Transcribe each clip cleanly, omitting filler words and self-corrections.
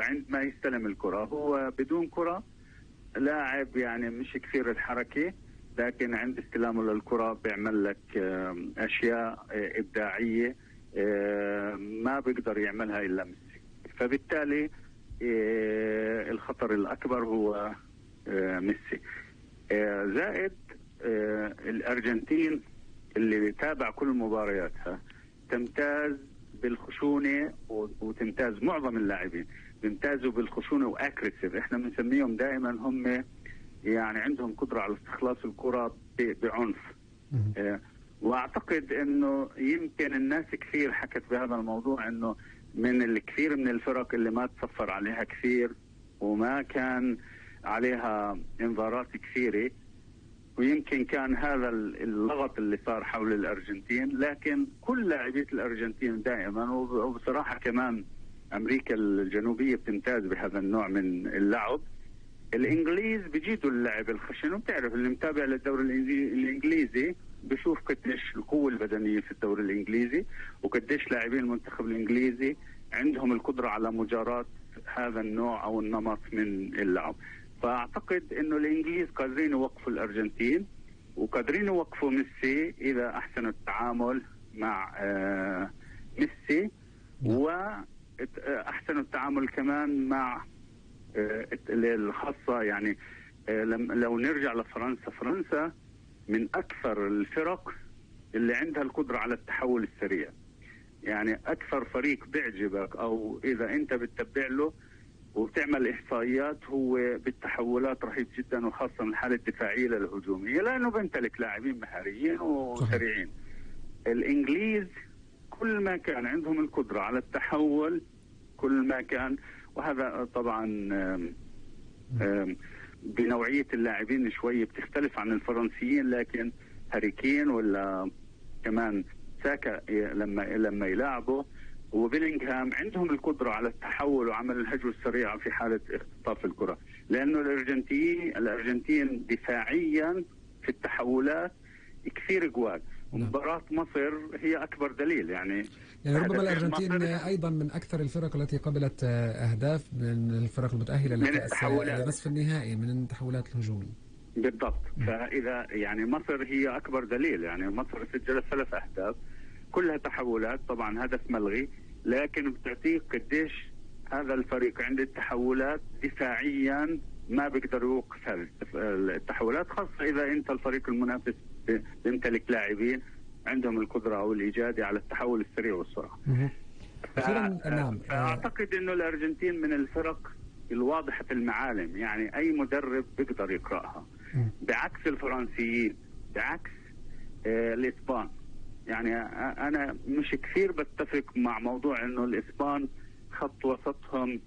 عندما يستلم الكرة. هو بدون كرة لاعب يعني مش كثير الحركة، لكن عند استلامه للكرة بيعمل لك أشياء إبداعية ما بيقدر يعملها إلا ميسي. فبالتالي الخطر الأكبر هو ميسي. زائد الأرجنتين اللي بيتابع كل مبارياتها تمتاز بالخشونة، وتمتاز معظم اللاعبين بيمتازوا بالخشونة وأكريسيف. احنا بنسميهم دائما هم يعني عندهم قدرة على استخلاص الكرة بعنف. واعتقد انه يمكن الناس كثير حكت بهذا الموضوع، انه من الكثير من الفرق اللي ما تصفر عليها كثير وما كان عليها انذارات كثيرة، ويمكن كان هذا اللغط اللي صار حول الأرجنتين. لكن كل لاعبية الأرجنتين دائما، وبصراحة كمان أمريكا الجنوبية بتمتاز بهذا النوع من اللعب. الإنجليز بيجيدوا اللعب الخشن، وبتعرف اللي متابع للدوري الإنجليزي بشوف قديش القوة البدنية في الدوري الإنجليزي، وقديش لاعبين المنتخب الإنجليزي عندهم القدرة على مجاراة هذا النوع أو النمط من اللعب. فأعتقد إنه الإنجليز قادرين يوقفوا الأرجنتين، وقادرين يوقفوا ميسي إذا أحسنوا التعامل مع ميسي، وأحسنوا التعامل كمان مع الخاصة. يعني لو نرجع لفرنسا، فرنسا من أكثر الفرق اللي عندها القدرة على التحول السريع. يعني أكثر فريق بيعجبك أو إذا أنت بتتبع له وبتعمل إحصائيات هو بالتحولات رهيب جدا، وخاصة من الحالة الدفاعية للهجومية، لأنه بيمتلك لاعبين مهاريين وسريعين. الإنجليز كل ما كان عندهم القدرة على التحول كل ما كان، وهذا طبعا بنوعية اللاعبين شوية بتختلف عن الفرنسيين، لكن هاري كين ولا كمان ساكا لما يلعبوا وبيلينغهام عندهم القدرة على التحول وعمل الهجوة السريعة في حالة اختطاف الكرة. لأنه الأرجنتين دفاعيا في التحولات كثير قوال. مباراة مصر هي أكبر دليل. يعني ربما الأرجنتين أيضا من أكثر الفرق التي قبلت أهداف من الفرق المتأهلة لكأس نصف النهائي من التحولات الهجومية. بالضبط. فإذا يعني مصر هي أكبر دليل. يعني مصر سجلت 3 أهداف كلها تحولات، طبعا هدف ملغي، لكن بتعطيك قديش هذا الفريق عند التحولات دفاعيا ما بيقدر يوقف هذه التحولات، خاصة إذا أنت الفريق المنافس بيمتلك لاعبين عندهم القدرة أو الإيجادي على التحول السريع والسرعة. نعم. أعتقد أنه الأرجنتين من الفرق الواضحة المعالم، يعني أي مدرب بيقدر يقرأها، بعكس الفرنسيين، بعكس الإسبان. يعني أنا مش كثير بتفق مع موضوع أنه الإسبان خط وسطهم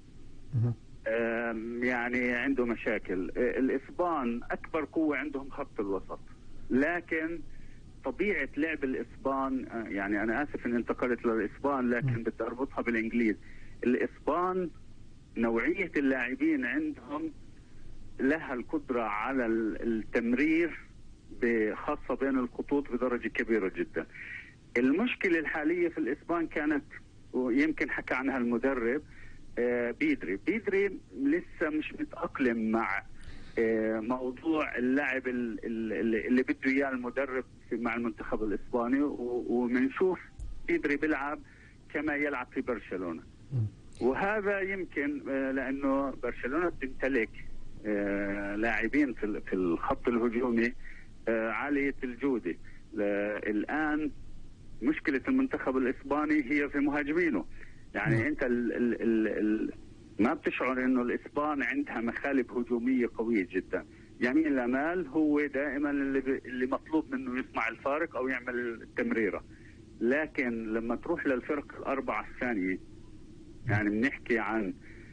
يعني عنده مشاكل. الإسبان أكبر قوة عندهم خط الوسط، لكن طبيعة لعب الإسبان، يعني أنا آسف أن انتقلت للإسبان لكن بدي أربطها بالإنجليز. الإسبان نوعية اللاعبين عندهم لها القدرة على التمرير خاصة بين الخطوط بدرجة كبيرة جدا. المشكلة الحالية في الإسبان كانت، ويمكن حكى عنها المدرب بيدري لسه مش متأقلم مع موضوع اللعب اللي بده اياه المدرب مع المنتخب الإسباني، ومنشوف بيدري بيلعب كما يلعب في برشلونة. وهذا يمكن لأنه برشلونة تمتلك لاعبين في الخط الهجومي عالية الجودة. الآن مشكلة المنتخب الإسباني هي في مهاجمينه. يعني أنت ما بتشعر إنه الإسبان عندها مخالب هجومية قوية جدا. يمين لامال هو دائما اللي مطلوب منه يصنع الفارق أو يعمل التمريرة. لكن لما تروح للفرق الأربعة الثانية، يعني بنحكي عن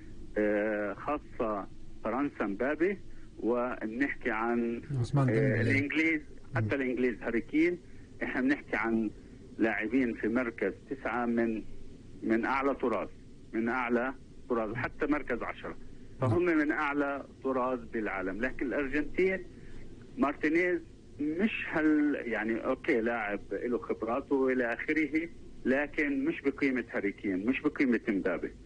خاصة فرنسا مبابي، وبنحكي عن الإنجليز، حتى الإنجليز هاري كين. إحنا بنحكي عن لاعبين في مركز 9 من أعلى طراز، حتى مركز 10، فهم من أعلى طراز بالعالم. لكن الأرجنتين مارتينيز مش يعني أوكي لاعب له خبراته إلى آخره، لكن مش بقيمة هاري كين، مش بقيمة مبابي.